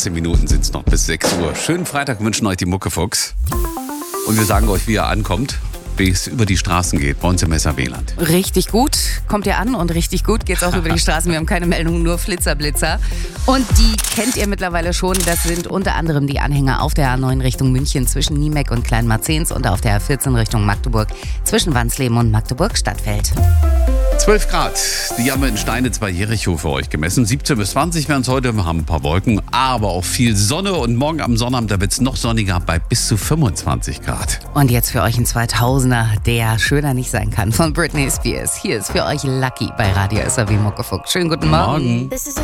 19 Minuten sind es noch bis 6 Uhr. Schönen Freitag wünschen euch die Muckefuchs. Und wir sagen euch, wie ihr ankommt, wie es über die Straßen geht bei uns im SAW-Land. Richtig gut. Kommt ihr an und richtig gut geht's auch über die Straßen. Wir haben keine Meldungen, nur Flitzer. Und die kennt ihr mittlerweile schon. Das sind unter anderem die Anhänger auf der A9 Richtung München zwischen Niemeck und Kleinmarzens und auf der A14 Richtung Magdeburg zwischen Wansleben und Magdeburg-Stadtfeld. 12 Grad, die haben wir in Steinitz bei Jericho für euch gemessen. 17 bis 20 werden es heute. Wir haben ein paar Wolken, aber auch viel Sonne. Und morgen am Sonnabend, da wird es noch sonniger bei bis zu 25 Grad. Und jetzt für euch ein 2000er, der schöner nicht sein kann, von Britney Spears. Hier ist für euch Lucky bei Radio SAW Muckefuck. Schönen guten Morgen. Morgen.